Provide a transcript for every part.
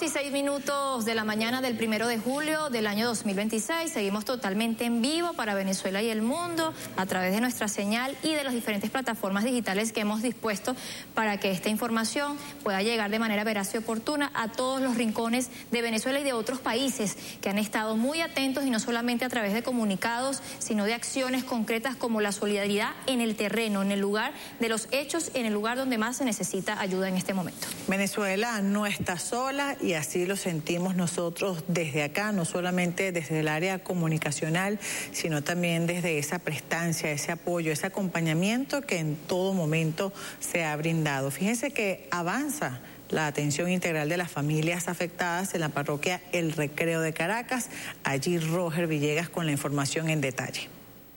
2:06 de la mañana del 1 de julio del año 2026. Seguimos totalmente en vivo para Venezuela y el mundo a través de nuestra señal y de las diferentes plataformas digitales que hemos dispuesto para que esta información pueda llegar de manera veraz y oportuna a todos los rincones de Venezuela y de otros países que han estado muy atentos, y no solamente a través de comunicados, sino de acciones concretas como la solidaridad en el terreno, en el lugar de los hechos, en el lugar donde más se necesita ayuda en este momento. Venezuela no está sola y así lo sentimos nosotros desde acá, no solamente desde el área comunicacional, sino también desde esa prestancia, ese apoyo, ese acompañamiento que en todo momento se ha brindado. Fíjense que avanza la atención integral de las familias afectadas en la parroquia El Recreo de Caracas. Allí Roger Villegas con la información en detalle.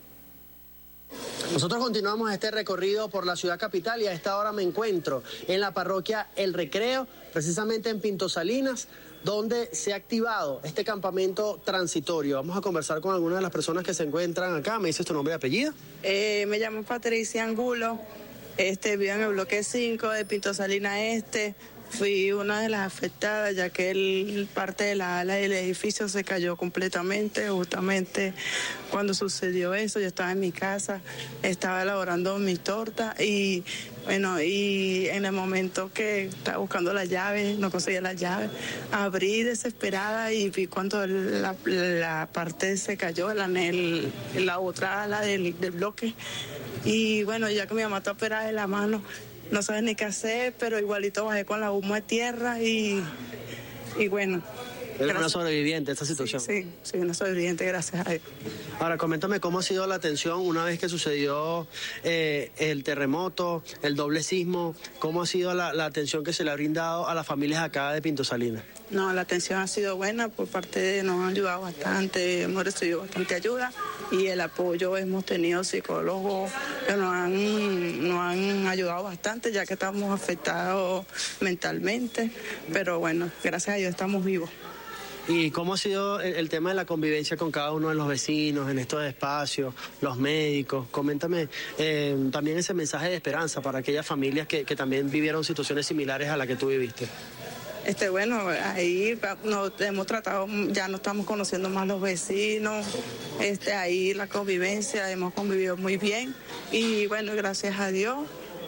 Nosotros continuamos este recorrido por la ciudad capital y a esta hora me encuentro en la parroquia El Recreo, precisamente en Pinto Salinas, donde se ha activado este campamento transitorio. Vamos a conversar con algunas de las personas que se encuentran acá. ¿Me dices tu nombre y apellido? Me llamo Patricia Angulo, vivo en el bloque 5 de Pinto Salinas Este. Fui una de las afectadas, ya que parte de la ala del edificio se cayó completamente. Justamente cuando sucedió eso, yo estaba en mi casa, estaba elaborando mi torta y bueno, y en el momento que estaba buscando la llave, no conseguía la llave, abrí desesperada y vi cuando la parte se cayó, la otra ala del bloque. Y bueno, ya que mi mamá está operada de la mano, no sabes ni qué hacer, pero igualito bajé con la humo de tierra y bueno. ¿Eres una sobreviviente de esta situación? Sí, soy una sobreviviente, gracias a Dios. Ahora, coméntame cómo ha sido la atención una vez que sucedió el terremoto, el doble sismo. ¿Cómo ha sido la atención que se le ha brindado a las familias acá de Pinto Salinas? No, la atención ha sido buena por parte de, nos han ayudado bastante, hemos recibido bastante ayuda y el apoyo, hemos tenido psicólogos que nos han ayudado bastante, ya que estamos afectados mentalmente, pero bueno, gracias a Dios estamos vivos. ¿Y cómo ha sido el tema de la convivencia con cada uno de los vecinos en estos espacios, los médicos? Coméntame también ese mensaje de esperanza para aquellas familias que también vivieron situaciones similares a la que tú viviste. Bueno, ahí nos hemos tratado, ya no estamos conociendo más los vecinos, ahí la convivencia, hemos convivido muy bien y bueno, gracias a Dios.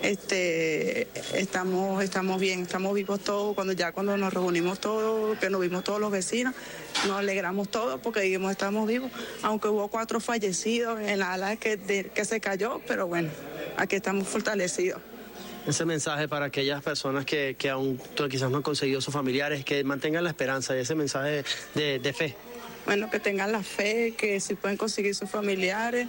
Estamos bien, estamos vivos todos. Cuando nos reunimos todos, que nos vimos todos los vecinos, nos alegramos todos porque dijimos estamos vivos, aunque hubo 4 fallecidos en la ala que se cayó, pero bueno, aquí estamos fortalecidos. Ese mensaje para aquellas personas que aún quizás no han conseguido sus familiares, que mantengan la esperanza, y ese mensaje de fe. Bueno, que tengan la fe, que sí pueden conseguir sus familiares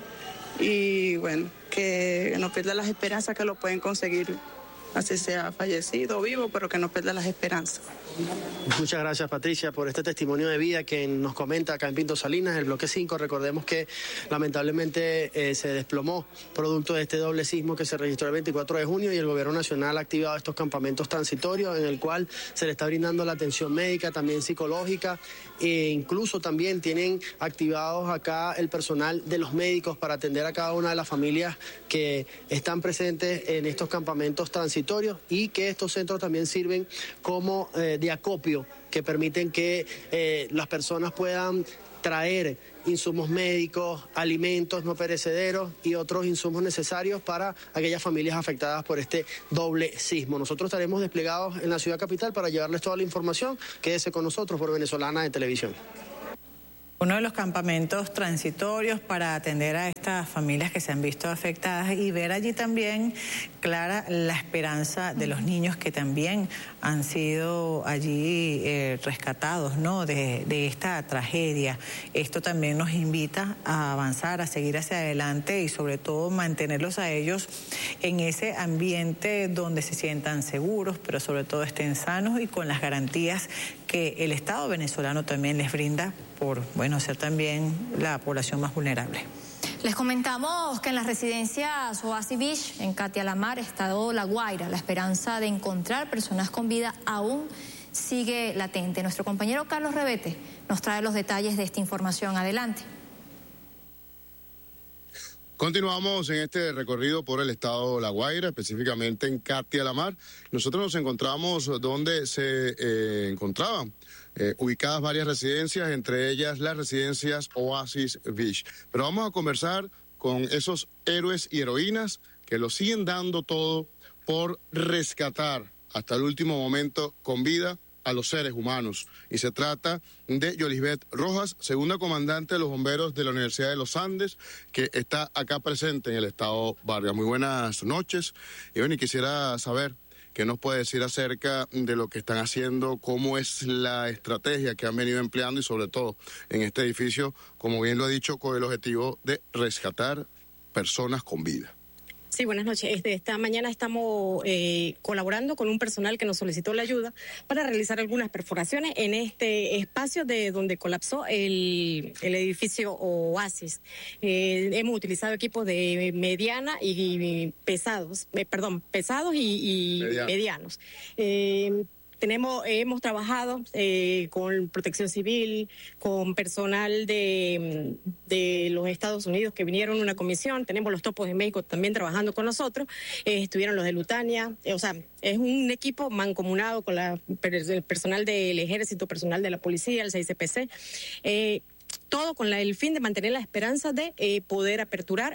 y bueno, que no pierdan las esperanzas, que lo pueden conseguir, así sea fallecido o vivo, pero que no pierdan las esperanzas. Muchas gracias, Patricia, por este testimonio de vida que nos comenta acá en Pinto Salinas, el bloque 5. Recordemos que lamentablemente se desplomó producto de este doble sismo que se registró el 24 de junio y el gobierno nacional ha activado estos campamentos transitorios en el cual se le está brindando la atención médica, también psicológica, e incluso también tienen activados acá el personal de los médicos para atender a cada una de las familias que están presentes en estos campamentos transitorios, y que estos centros también sirven como de acopio que permiten que las personas puedan traer insumos médicos, alimentos no perecederos y otros insumos necesarios para aquellas familias afectadas por este doble sismo. Nosotros estaremos desplegados en la ciudad capital para llevarles toda la información. Quédese con nosotros por Venezolana de Televisión. Uno de los campamentos transitorios para atender a estas familias que se han visto afectadas y ver allí también, Clara, la esperanza de los niños que también han sido allí rescatados, ¿no?, de esta tragedia. Esto también nos invita a avanzar, a seguir hacia adelante y sobre todo mantenerlos a ellos en ese ambiente donde se sientan seguros, pero sobre todo estén sanos y con las garantías que el Estado venezolano también les brinda por, bueno, ser también la población más vulnerable. Les comentamos que en las residencias Oasis Beach, en Catialamar, estado La Guaira, la esperanza de encontrar personas con vida aún sigue latente. Nuestro compañero Carlos Revete nos trae los detalles de esta información. Adelante. Continuamos en este recorrido por el estado La Guaira, específicamente en Catia-La-Mar. Nosotros nos encontramos donde se encontraban ubicadas varias residencias, entre ellas las residencias Oasis Beach. Pero vamos a conversar con esos héroes y heroínas que lo siguen dando todo por rescatar hasta el último momento con vida a los seres humanos. Y se trata de Yolisbeth Rojas, segunda comandante de los bomberos de la Universidad de los Andes, que está acá presente en el estado Vargas. Muy buenas noches. Y bueno, y quisiera saber qué nos puede decir acerca de lo que están haciendo, cómo es la estrategia que han venido empleando y sobre todo en este edificio, como bien lo ha dicho, con el objetivo de rescatar personas con vida. Sí, buenas noches. Esta mañana estamos colaborando con un personal que nos solicitó la ayuda para realizar algunas perforaciones en este espacio de donde colapsó el edificio Oasis. Hemos utilizado equipos de mediana y pesados y medianos. Hemos trabajado con Protección Civil, con personal de los Estados Unidos que vinieron en una comisión. Tenemos los Topos de México también trabajando con nosotros. Estuvieron los de Lutania. O sea, es un equipo mancomunado con el personal del Ejército, personal de la Policía, el CICPC. Todo con el fin de mantener la esperanza de poder aperturar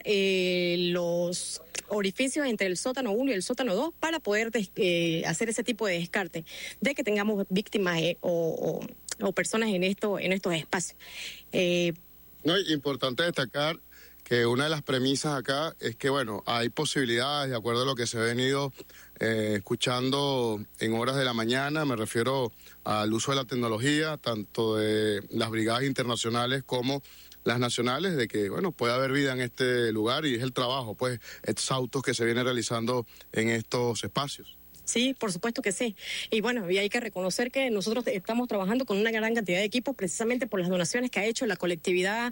los orificios entre el sótano 1 y el sótano 2 para poder hacer ese tipo de descarte, de que tengamos víctimas o personas en estos espacios. No, importante destacar que una de las premisas acá es que, bueno, hay posibilidades, de acuerdo a lo que se ha venido escuchando en horas de la mañana, me refiero al uso de la tecnología, tanto de las brigadas internacionales como las nacionales, de que, bueno, puede haber vida en este lugar y es el trabajo, pues, exhaustos que se viene realizando en estos espacios. Sí, por supuesto que sí. Y bueno, y hay que reconocer que nosotros estamos trabajando con una gran cantidad de equipos precisamente por las donaciones que ha hecho la colectividad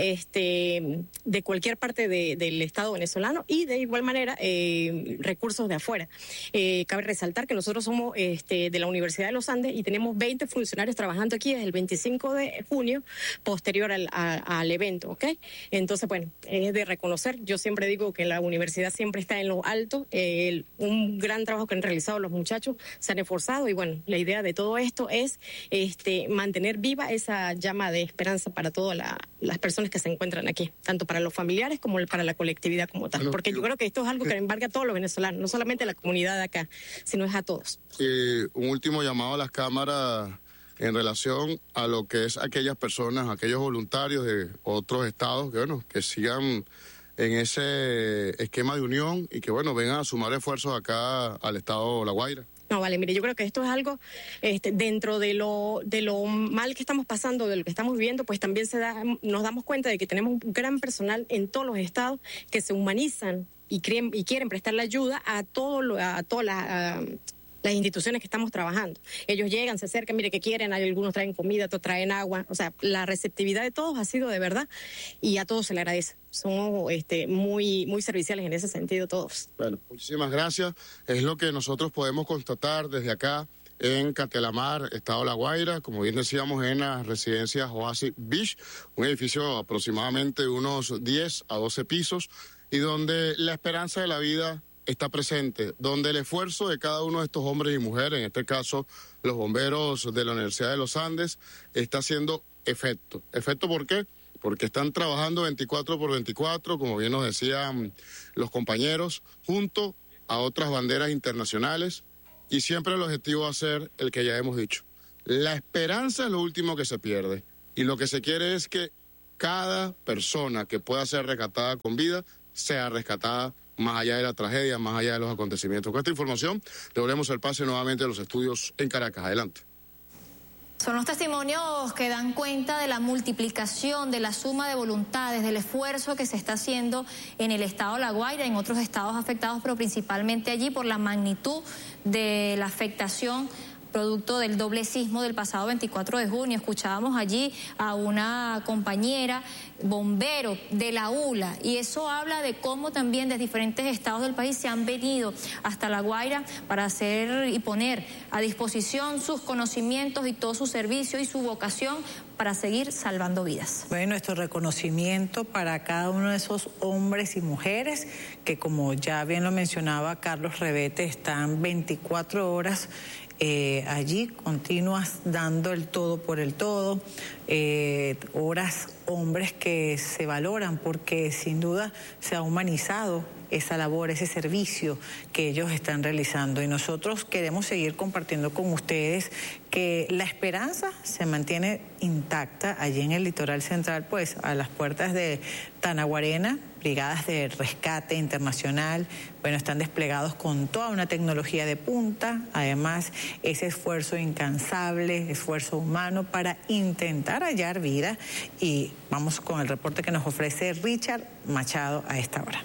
de cualquier parte del Estado venezolano y de igual manera recursos de afuera. Cabe resaltar que nosotros somos de la Universidad de los Andes y tenemos 20 funcionarios trabajando aquí desde el 25 de junio posterior al evento, ¿ok? Entonces, bueno, es de reconocer. Yo siempre digo que la universidad siempre está en lo alto. Un gran trabajo que han realizado los muchachos, se han esforzado y bueno, la idea de todo esto es mantener viva esa llama de esperanza para todas las personas que se encuentran aquí, tanto para los familiares como para la colectividad como tal, porque yo creo que esto es algo que embarga a todos los venezolanos, no solamente a la comunidad de acá, sino es a todos. Un último llamado a las cámaras en relación a lo que es aquellas personas, aquellos voluntarios de otros estados que, bueno, que sigan en ese esquema de unión y que, bueno, vengan a sumar esfuerzos acá al estado La Guaira. No, vale, mire, yo creo que esto es algo dentro de lo mal que estamos pasando, de lo que estamos viviendo, pues también nos damos cuenta de que tenemos un gran personal en todos los estados que se humanizan y quieren prestarle ayuda a todas las instituciones que estamos trabajando. Ellos llegan, se acercan, mire que quieren, algunos traen comida, otros traen agua. O sea, la receptividad de todos ha sido de verdad y a todos se le agradece. Somos muy, muy serviciales en ese sentido todos. Bueno, muchísimas gracias. Es lo que nosotros podemos constatar desde acá en Catia-La-Mar, estado La Guaira, como bien decíamos, en las residencias Oasis Beach, un edificio aproximadamente de unos 10 a 12 pisos y donde la esperanza de la vida está presente, donde el esfuerzo de cada uno de estos hombres y mujeres, en este caso los bomberos de la Universidad de los Andes, está haciendo efecto. ¿Efecto por qué? Porque están trabajando 24/24, como bien nos decían los compañeros, junto a otras banderas internacionales y siempre el objetivo va a ser el que ya hemos dicho. La esperanza es lo último que se pierde y lo que se quiere es que cada persona que pueda ser rescatada con vida sea rescatada más allá de la tragedia, más allá de los acontecimientos. Con esta información, devolvemos el pase nuevamente a los estudios en Caracas. Adelante. Son los testimonios que dan cuenta de la multiplicación, de la suma de voluntades, del esfuerzo que se está haciendo en el estado La Guaira, en otros estados afectados, pero principalmente allí por la magnitud de la afectación producto del doble sismo del pasado 24 de junio. Escuchábamos allí a una compañera bomberos, de la ULA, y eso habla de cómo también de diferentes estados del país se han venido hasta La Guaira para hacer y poner a disposición sus conocimientos y todo su servicio y su vocación para seguir salvando vidas. Bueno, nuestro reconocimiento para cada uno de esos hombres y mujeres que, como ya bien lo mencionaba Carlos Revete, están 24 horas allí, continuas, dando el todo por el todo, hombres que se valoran porque sin duda se ha humanizado esa labor, ese servicio que ellos están realizando, y nosotros queremos seguir compartiendo con ustedes que la esperanza se mantiene intacta allí en el litoral central, pues a las puertas de Tanaguarena. Brigadas de rescate internacional, bueno, están desplegados con toda una tecnología de punta, además ese esfuerzo incansable, esfuerzo humano para intentar hallar vida, y vamos con el reporte que nos ofrece Richard Machado a esta hora.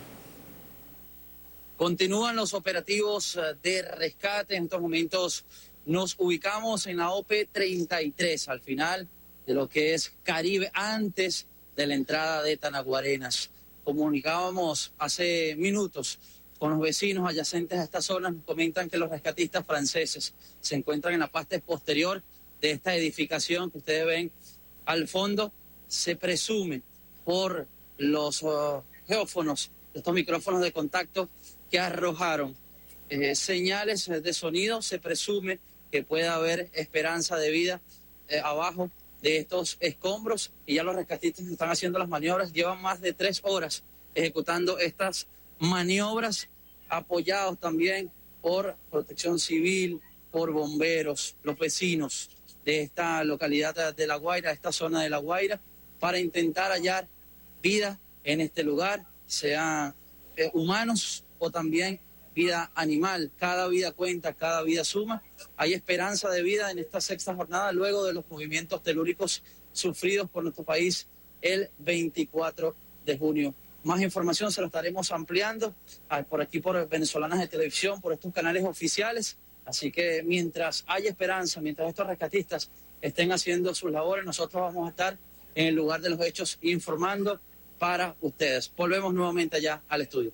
Continúan los operativos de rescate. En estos momentos nos ubicamos en la OP-33, al final de lo que es Caribe, antes de la entrada de Tanaguarenas. Comunicábamos hace minutos con los vecinos adyacentes a esta zona, nos comentan que los rescatistas franceses se encuentran en la parte posterior de esta edificación que ustedes ven al fondo. Se presume por los geófonos, estos micrófonos de contacto que arrojaron señales de sonido, se presume que pueda haber esperanza de vida abajo de estos escombros, y ya los rescatistas están haciendo las maniobras. Llevan más de 3 horas ejecutando estas maniobras, apoyados también por Protección Civil, por bomberos, los vecinos de esta localidad de La Guaira, esta zona de La Guaira, para intentar hallar vida en este lugar, sea humanos o también vida animal. Cada vida cuenta, cada vida suma. Hay esperanza de vida en esta 6ª jornada luego de los movimientos telúricos sufridos por nuestro país el 24 de junio. Más información se la estaremos ampliando por aquí, por Venezolanas de Televisión, por estos canales oficiales. Así que mientras haya esperanza, mientras estos rescatistas estén haciendo sus labores, nosotros vamos a estar en el lugar de los hechos informando para ustedes. Volvemos nuevamente allá al estudio.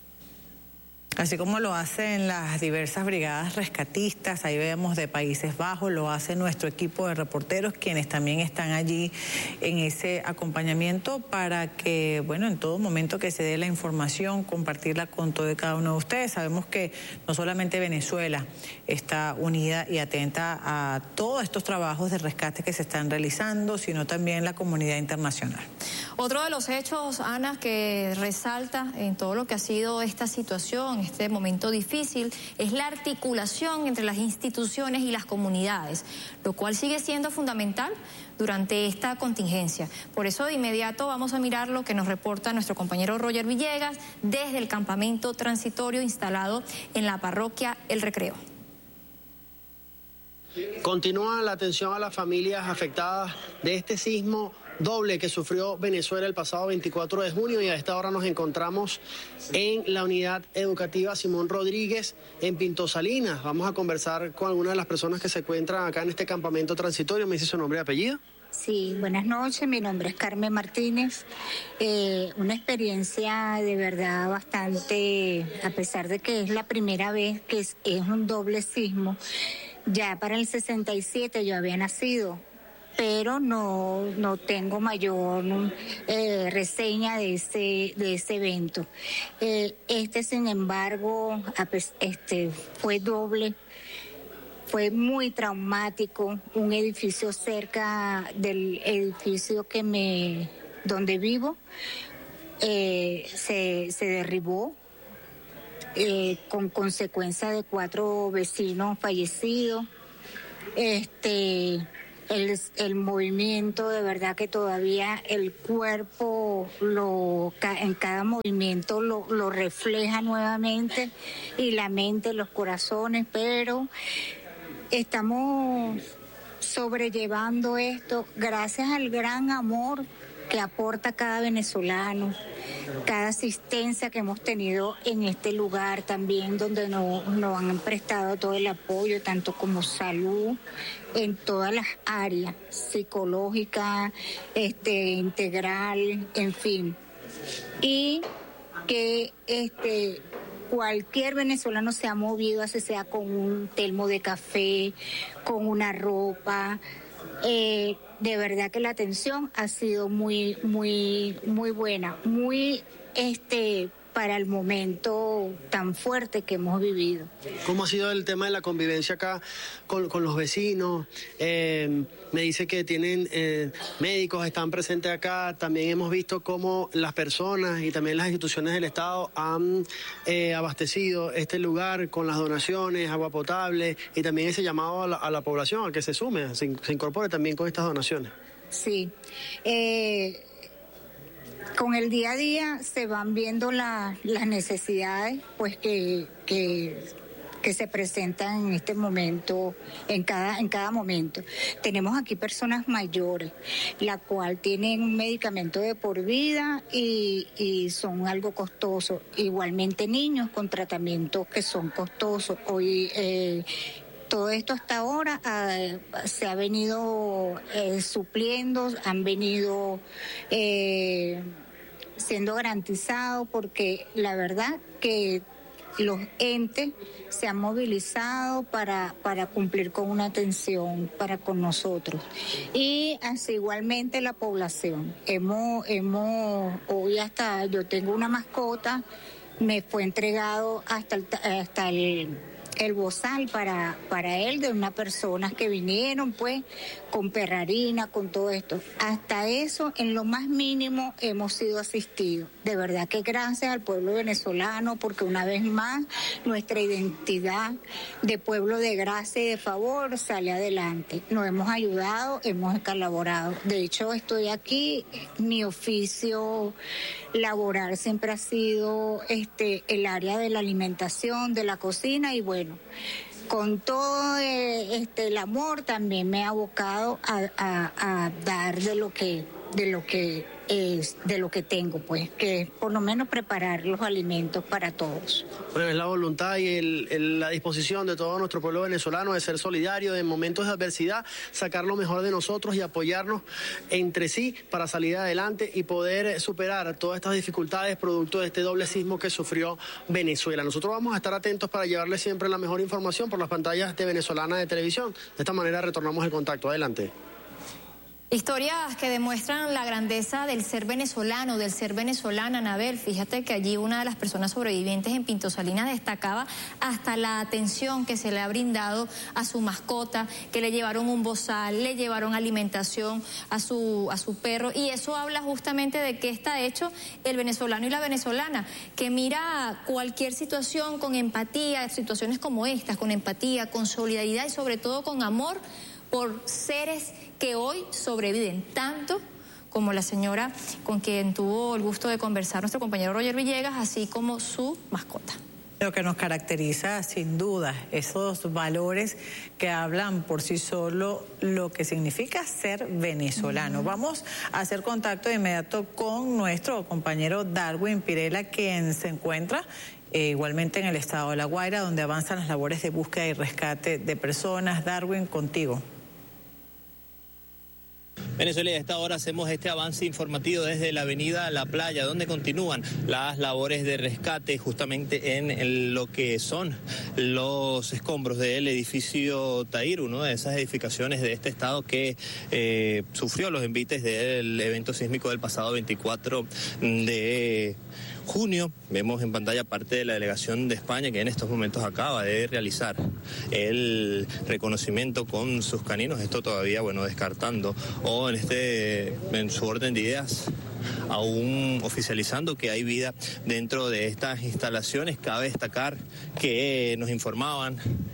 Así como lo hacen las diversas brigadas rescatistas, ahí vemos de Países Bajos, lo hace nuestro equipo de reporteros, quienes también están allí en ese acompañamiento para que, bueno, en todo momento que se dé la información, compartirla con todo y cada uno de ustedes. Sabemos que no solamente Venezuela está unida y atenta a todos estos trabajos de rescate que se están realizando, sino también la comunidad internacional. Otro de los hechos, Ana, que resalta en todo lo que ha sido esta situación, este momento difícil, es la articulación entre las instituciones y las comunidades, lo cual sigue siendo fundamental durante esta contingencia. Por eso de inmediato vamos a mirar lo que nos reporta nuestro compañero Roger Villegas desde el campamento transitorio instalado en la parroquia El Recreo. Continúa la atención a las familias afectadas de este sismo doble que sufrió Venezuela el pasado 24 de junio, y a esta hora nos encontramos en la unidad educativa Simón Rodríguez en Pinto Salinas. Vamos a conversar con algunas de las personas que se encuentran acá en este campamento transitorio. ¿Me dice su nombre y apellido? Sí, buenas noches, mi nombre es Carmen Martínez. Una experiencia de verdad bastante, a pesar de que es la primera vez que es un doble sismo. Ya para el 67 yo había nacido, pero no tengo mayor reseña de ese evento. Sin embargo, fue doble, fue muy traumático. Un edificio cerca del edificio donde vivo se derribó, con consecuencia de 4 vecinos fallecidos. El movimiento, de verdad que todavía el cuerpo en cada movimiento lo refleja nuevamente, y la mente, los corazones, pero estamos sobrellevando esto gracias al gran amor que aporta cada venezolano, cada asistencia que hemos tenido en este lugar también, donde nos han prestado todo el apoyo, tanto como salud, en todas las áreas, psicológica, integral, en fin. Y que cualquier venezolano se ha movido, así sea con un termo de café, con una ropa. De verdad que la atención ha sido muy, muy, muy buena, muy para el momento tan fuerte que hemos vivido. ¿Cómo ha sido el tema de la convivencia acá con los vecinos? Me dice que tienen médicos, están presentes acá. También hemos visto cómo las personas y también las instituciones del Estado han abastecido este lugar con las donaciones, agua potable y también ese llamado a la población a que se sume, se incorpore también con estas donaciones. Sí. Con el día a día se van viendo las necesidades pues que se presentan en este momento, en cada momento. Tenemos aquí personas mayores, la cual tienen un medicamento de por vida y son algo costosos. Igualmente niños con tratamientos que son costosos. Hoy todo esto hasta ahora se ha venido supliendo, han venido siendo garantizado, porque la verdad que los entes se han movilizado para cumplir con una atención para con nosotros. Y así igualmente la población. Hoy hasta yo tengo una mascota, me fue entregado hasta el bozal para él, de unas personas que vinieron pues con perrarina, con todo esto. Hasta eso, en lo más mínimo, hemos sido asistidos. De verdad que gracias al pueblo venezolano, porque una vez más nuestra identidad de pueblo de gracia y de favor sale adelante. Nos hemos ayudado, hemos colaborado. De hecho, estoy aquí, mi oficio laboral siempre ha sido el área de la alimentación, de la cocina, y bueno, con todo el amor también me he abocado a dar de lo que tengo, pues, que es por lo menos preparar los alimentos para todos. Bueno, es la voluntad y la disposición de todo nuestro pueblo venezolano de ser solidario en momentos de adversidad, sacar lo mejor de nosotros y apoyarnos entre sí para salir adelante y poder superar todas estas dificultades producto de este doble sismo que sufrió Venezuela. Nosotros vamos a estar atentos para llevarles siempre la mejor información por las pantallas de Venezolana de Televisión. De esta manera retornamos el contacto. Adelante. Historias que demuestran la grandeza del ser venezolano, del ser venezolana, Anabel. Fíjate que allí una de las personas sobrevivientes en Pinto Salinas destacaba hasta la atención que se le ha brindado a su mascota, que le llevaron un bozal, le llevaron alimentación a su perro, y eso habla justamente de qué está hecho el venezolano y la venezolana, que mira cualquier situación con empatía, situaciones como estas, con empatía, con solidaridad y sobre todo con amor por seres que hoy sobreviven, tanto como la señora con quien tuvo el gusto de conversar nuestro compañero Roger Villegas, así como su mascota. Lo que nos caracteriza, sin duda, esos valores que hablan por sí solo lo que significa ser venezolano. Vamos a hacer contacto de inmediato con nuestro compañero Darwin Pirela, quien se encuentra igualmente en el estado de La Guaira, donde avanzan las labores de búsqueda y rescate de personas. Darwin, contigo. Venezuela, y a esta hora hacemos este avance informativo desde la avenida La Playa, donde continúan las labores de rescate justamente en lo que son los escombros del edificio Tahir, una de esas edificaciones de este estado que sufrió los envites del evento sísmico del pasado 24 de junio. Vemos en pantalla parte de la delegación de España, que en estos momentos acaba de realizar el reconocimiento con sus caninos. Esto todavía, descartando o en su orden de ideas, aún oficializando que hay vida dentro de estas instalaciones. Cabe destacar que nos informaban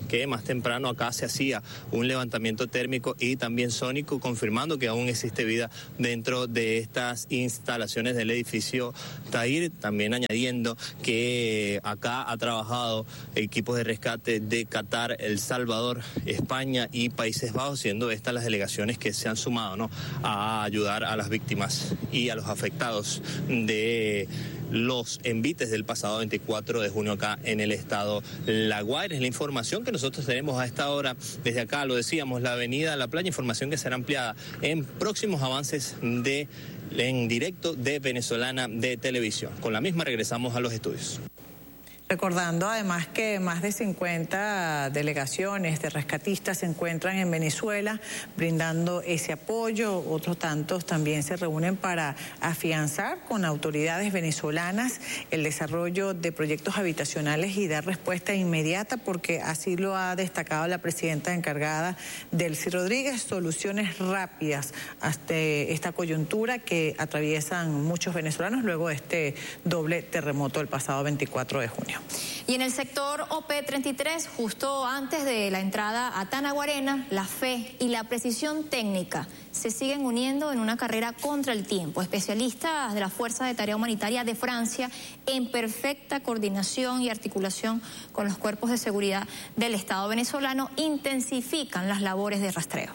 que más temprano acá se hacía un levantamiento térmico y también sónico, confirmando que aún existe vida dentro de estas instalaciones del edificio Tahir, también añadiendo que acá ha trabajado equipos de rescate de Qatar, El Salvador, España y Países Bajos, siendo estas las delegaciones que se han sumado, ¿no?, a ayudar a las víctimas y a los afectados de los envites del pasado 24 de junio acá en el estado La Guaira. Es la información que nosotros tenemos a esta hora desde acá, lo decíamos, la avenida La Playa, información que será ampliada en próximos avances en directo de Venezolana de Televisión. Con la misma regresamos a los estudios. Recordando además que más de 50 delegaciones de rescatistas se encuentran en Venezuela brindando ese apoyo. Otros tantos también se reúnen para afianzar con autoridades venezolanas el desarrollo de proyectos habitacionales y dar respuesta inmediata, porque así lo ha destacado la presidenta encargada, Delcy Rodríguez, soluciones rápidas hasta esta coyuntura que atraviesan muchos venezolanos luego de este doble terremoto del pasado 24 de junio. Y en el sector OP33, justo antes de la entrada a Tanaguarena, la fe y la precisión técnica se siguen uniendo en una carrera contra el tiempo. Especialistas de la Fuerza de Tarea Humanitaria de Francia, en perfecta coordinación y articulación con los cuerpos de seguridad del Estado venezolano, intensifican las labores de rastreo.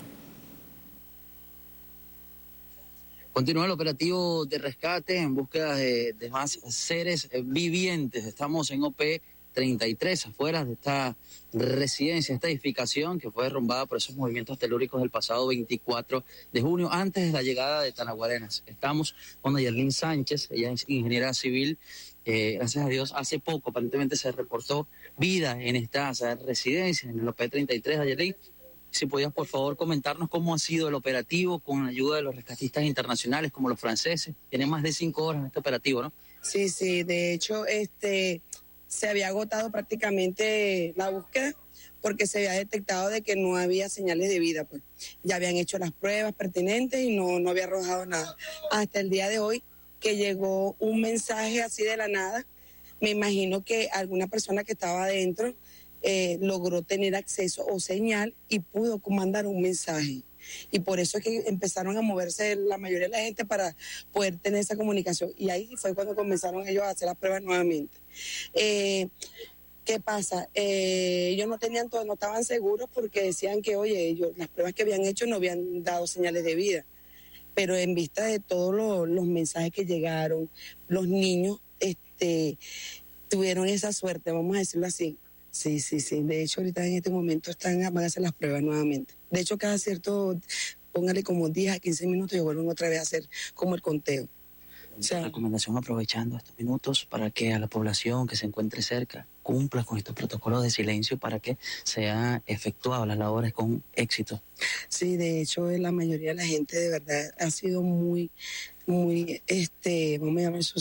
Continúa el operativo de rescate en búsqueda de más seres vivientes. Estamos en OP33, afuera de esta residencia, esta edificación que fue derrumbada por esos movimientos telúricos del pasado 24 de junio, antes de la llegada de Tanaguarenas. Estamos con Nayerlin Sánchez, ella es ingeniera civil. Gracias a Dios, hace poco aparentemente se reportó vida en estas residencias, en el OP33, Nayerlin. Si podías, por favor, comentarnos cómo ha sido el operativo con la ayuda de los rescatistas internacionales como los franceses. Tienen más de 5 horas en este operativo, ¿no? Sí, de hecho, se había agotado prácticamente la búsqueda porque se había detectado de que no había señales de vida, pues. Ya habían hecho las pruebas pertinentes y no había arrojado nada. Hasta el día de hoy, que llegó un mensaje así de la nada, me imagino que alguna persona que estaba adentro logró tener acceso o señal y pudo mandar un mensaje. Y por eso es que empezaron a moverse la mayoría de la gente para poder tener esa comunicación. Y ahí fue cuando comenzaron ellos a hacer las pruebas nuevamente. ¿Qué pasa? Ellos no estaban seguros porque decían que, oye, las pruebas que habían hecho no habían dado señales de vida. Pero en vista de todos los mensajes que llegaron, los niños tuvieron esa suerte, vamos a decirlo así. Sí. De hecho, ahorita en este momento van a hacer las pruebas nuevamente. De hecho, cada cierto, póngale como 10 a 15 minutos y vuelven otra vez a hacer como el conteo. O sea, recomendación, aprovechando estos minutos para que a la población que se encuentre cerca cumpla con estos protocolos de silencio para que sean efectuadas las labores con éxito. Sí, de hecho, la mayoría de la gente de verdad ha sido muy, vamos a llamar eso,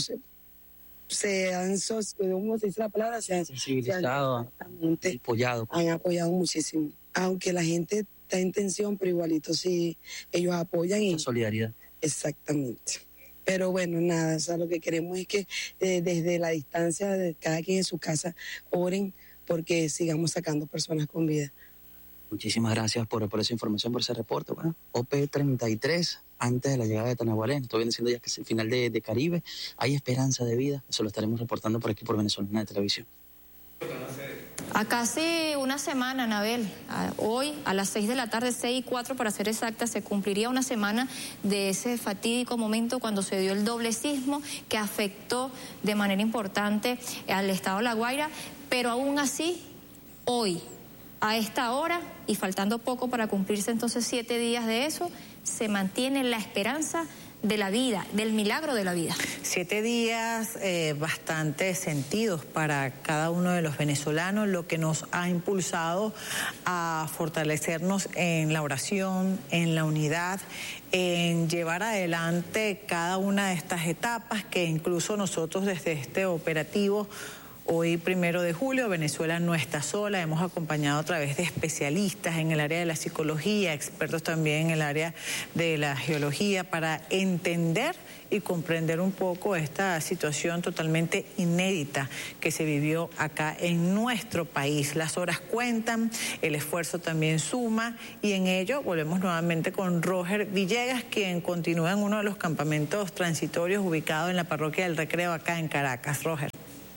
¿cómo se dice la palabra? Se han sensibilizado, han apoyado muchísimo. Aunque la gente está en tensión, pero igualito sí, ellos apoyan. Y solidaridad. Exactamente. Pero bueno, nada, o sea, lo que queremos es que desde la distancia de cada quien en su casa oren porque sigamos sacando personas con vida. Muchísimas gracias por esa información, por ese reporte. Bueno, OP33, antes de la llegada de Tanaguarena, estoy viendo diciendo ya que es el final de Caribe, hay esperanza de vida, eso lo estaremos reportando por aquí por Venezolana de Televisión. A casi una semana, Anabel, hoy a las 6 de la tarde, 6:04 para ser exacta, se cumpliría una semana de ese fatídico momento cuando se dio el doble sismo que afectó de manera importante al estado de La Guaira, pero aún así, hoy, a esta hora, y faltando poco para cumplirse entonces 7 días de eso, se mantiene la esperanza de la vida, del milagro de la vida. 7 días bastante sentidos para cada uno de los venezolanos, lo que nos ha impulsado a fortalecernos en la oración, en la unidad, en llevar adelante cada una de estas etapas que incluso nosotros desde este operativo Hoy, 1 de julio, Venezuela no está sola. Hemos acompañado a través de especialistas en el área de la psicología, expertos también en el área de la geología, para entender y comprender un poco esta situación totalmente inédita que se vivió acá en nuestro país. Las horas cuentan, el esfuerzo también suma, y en ello volvemos nuevamente con Roger Villegas, quien continúa en uno de los campamentos transitorios ubicados en la parroquia del Recreo acá en Caracas. Roger.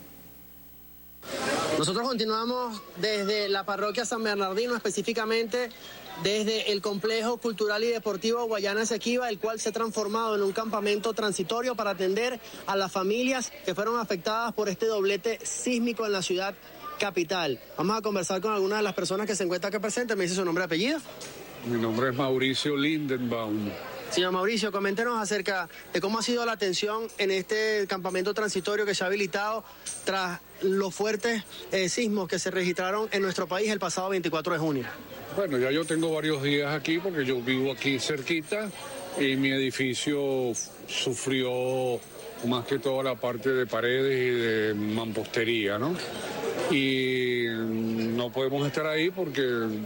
Nosotros continuamos desde la parroquia San Bernardino, específicamente desde el complejo cultural y deportivo Guayana Esequiba, el cual se ha transformado en un campamento transitorio para atender a las familias que fueron afectadas por este doblete sísmico en la ciudad capital. Vamos a conversar con algunas de las personas que se encuentran aquí presentes. ¿Me dice su nombre y apellido? Mi nombre es Mauricio Lindenbaum. Señor Mauricio, coméntenos acerca de cómo ha sido la atención en este campamento transitorio que se ha habilitado tras los fuertes sismos que se registraron en nuestro país el pasado 24 de junio. Bueno, ya yo tengo varios días aquí porque yo vivo aquí cerquita y mi edificio sufrió más que todo la parte de paredes y de mampostería, ¿no? Y no podemos estar ahí porque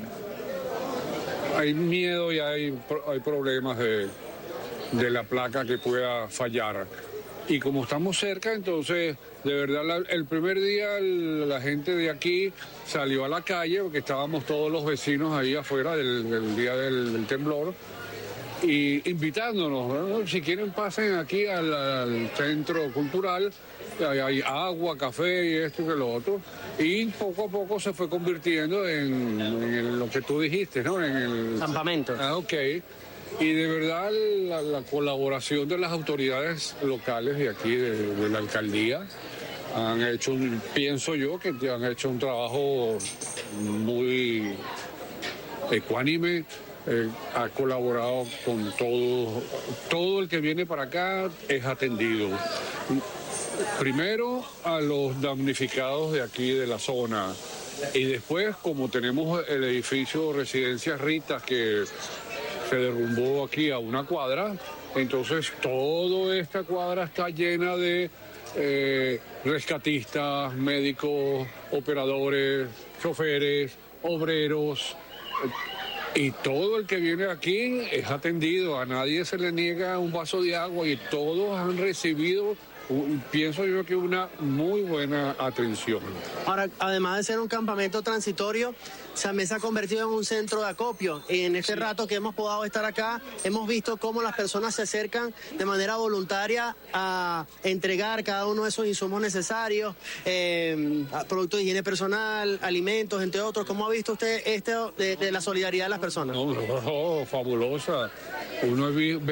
hay miedo y hay problemas de la placa que pueda fallar. Y como estamos cerca, entonces, de verdad, el primer día la gente de aquí salió a la calle, porque estábamos todos los vecinos ahí afuera del día del temblor, y invitándonos, ¿no? Si quieren pasen aquí al centro cultural, hay agua, café y esto y lo otro, y poco a poco se fue convirtiendo en lo que tú dijiste, ¿no? En el campamento. Ah, ok. Y de verdad la colaboración de las autoridades locales de aquí, de la alcaldía, han hecho, pienso yo, que han hecho un trabajo muy ecuánime. Ha colaborado con todo el que viene para acá es atendido. Primero a los damnificados de aquí de la zona, y después, como tenemos el edificio Residencias Ritas que se derrumbó aquí a una cuadra, entonces toda esta cuadra está llena de rescatistas, médicos, operadores, choferes, obreros. Y todo el que viene aquí es atendido, a nadie se le niega un vaso de agua y todos han recibido, pienso yo, que una muy buena atención. Ahora, además de ser un campamento transitorio, también se ha convertido en un centro de acopio. En este rato que hemos podido estar acá, hemos visto cómo las personas se acercan de manera voluntaria a entregar cada uno de esos insumos necesarios, productos de higiene personal, alimentos, entre otros. ¿Cómo ha visto usted esto de la solidaridad de las personas? No, fabulosa. Uno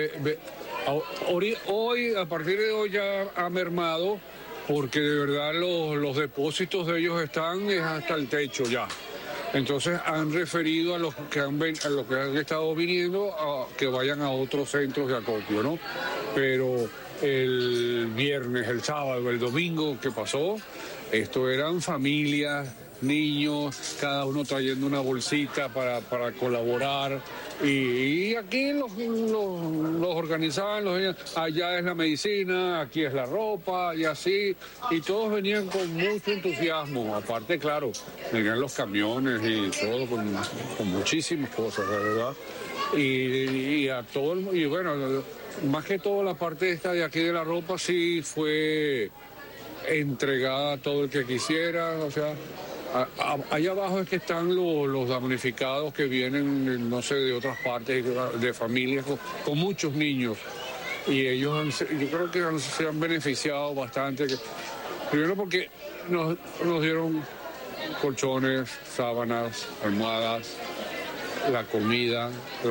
hoy, a partir de hoy ya ha mermado, porque de verdad los depósitos de ellos están hasta el techo ya. Entonces han referido a los que han estado viniendo a que vayan a otros centros de acopio, ¿no? Pero el viernes, el sábado, el domingo que pasó, esto eran familias, niños, cada uno trayendo una bolsita para colaborar, y aquí los organizaban, allá es la medicina, aquí es la ropa y así, y todos venían con mucho entusiasmo. Aparte, claro, venían los camiones y todo con muchísimas cosas, la verdad, y bueno, más que todo la parte esta de aquí de la ropa sí fue entregada a todo el que quisiera, o sea. Allá abajo es que están los damnificados que vienen, no sé, de otras partes, de familias con muchos niños. Y ellos yo creo que se han beneficiado bastante. Primero porque nos dieron colchones, sábanas, almohadas, la comida,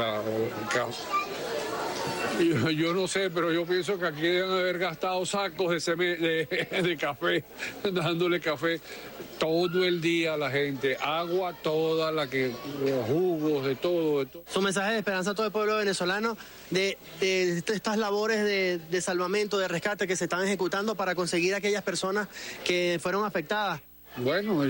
yo no sé, pero yo pienso que aquí deben haber gastado sacos de café, dándole café todo el día a la gente, agua toda, jugos, de todo. Su mensaje de esperanza a todo el pueblo venezolano de estas labores de salvamento, de rescate que se están ejecutando para conseguir a aquellas personas que fueron afectadas. Bueno,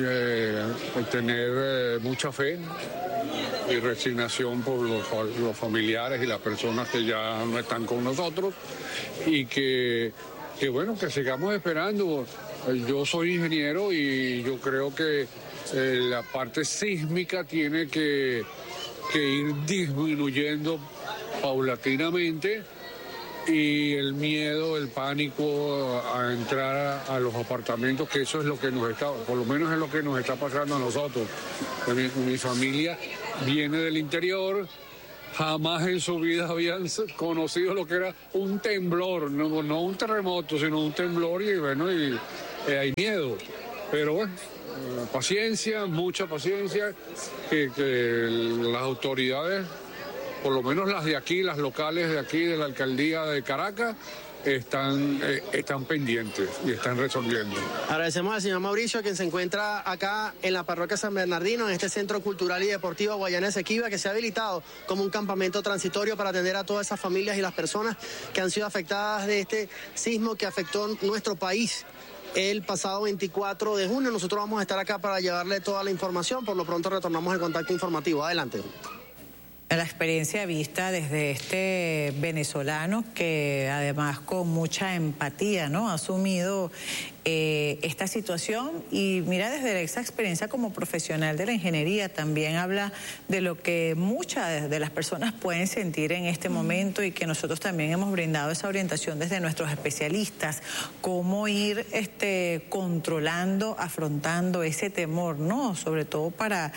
tener mucha fe y resignación por los familiares y las personas que ya no están con nosotros, y que sigamos esperando. yo soy ingeniero y yo creo que la parte sísmica tiene que ir disminuyendo paulatinamente, y el miedo, el pánico a entrar a los apartamentos, que eso es lo que nos está, por lo menos es lo que nos está pasando a nosotros. Mi familia viene del interior, jamás en su vida habían conocido lo que era un temblor, no un terremoto, sino un temblor, y bueno, y hay miedo. Pero bueno, paciencia, mucha paciencia, que las autoridades, por lo menos las de aquí, las locales de aquí, de la alcaldía de Caracas, están pendientes y están resolviendo. Agradecemos al señor Mauricio, quien se encuentra acá en la parroquia San Bernardino, en este centro cultural y deportivo Guayana Esequiba, que se ha habilitado como un campamento transitorio para atender a todas esas familias y las personas que han sido afectadas de este sismo que afectó nuestro país el pasado 24 de junio. Nosotros vamos a estar acá para llevarle toda la información. Por lo pronto retornamos el contacto informativo. Adelante. La experiencia vista desde este venezolano que además con mucha empatía, ¿no?, ha asumido esta situación, y mira, desde esa experiencia como profesional de la ingeniería también habla de lo que muchas de las personas pueden sentir en este momento, y que nosotros también hemos brindado esa orientación desde nuestros especialistas, cómo ir controlando, afrontando ese temor, ¿no?, sobre todo para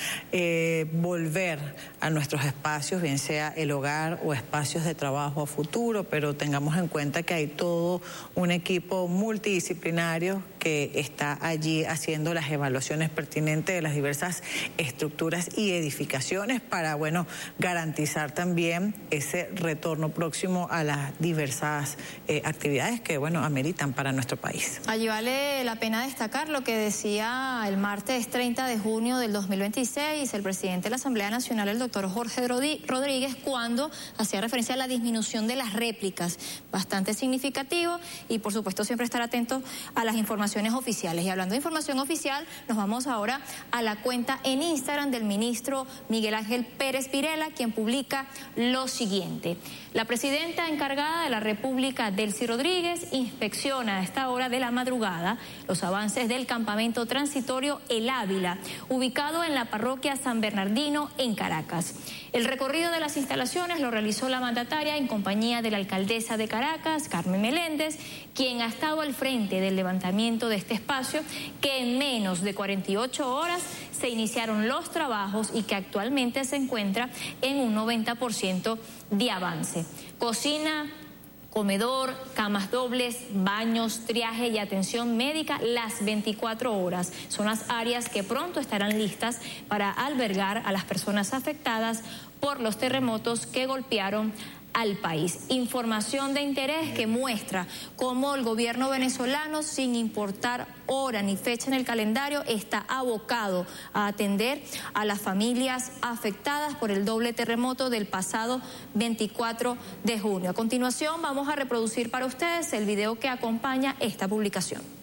volver a nuestros espacios, bien sea el hogar o espacios de trabajo a futuro, pero tengamos en cuenta que hay todo un equipo multidisciplinario que está allí haciendo las evaluaciones pertinentes de las diversas estructuras y edificaciones para, bueno, garantizar también ese retorno próximo a las diversas actividades que, bueno, ameritan para nuestro país. Allí vale la pena destacar lo que decía el martes 30 de junio del 2026 el presidente de la Asamblea Nacional, el doctor Jorge Rodríguez, cuando hacía referencia a la disminución de las réplicas, bastante significativo, y por supuesto siempre estar atentos a las informaciones oficiales. Y hablando de información oficial, nos vamos ahora a la cuenta en Instagram del ministro Miguel Ángel Pérez Pirela, quien publica lo siguiente: la presidenta encargada de la República, Delcy Rodríguez, inspecciona a esta hora de la madrugada los avances del campamento transitorio El Ávila, ubicado en la parroquia San Bernardino en Caracas. El recorrido de las instalaciones lo realizó la mandataria en compañía de la alcaldesa de Caracas, Carmen Meléndez, quien ha estado al frente del levantamiento de este espacio, que en menos de 48 horas se iniciaron los trabajos y que actualmente se encuentra en un 90% de avance. Cocina, comedor, camas dobles, baños, triaje y atención médica las 24 horas. Son las áreas que pronto estarán listas para albergar a las personas afectadas por los terremotos que golpearon al país. Información de interés que muestra cómo el gobierno venezolano, sin importar hora ni fecha en el calendario, está abocado a atender a las familias afectadas por el doble terremoto del pasado 24 de junio. A continuación vamos a reproducir para ustedes el video que acompaña esta publicación.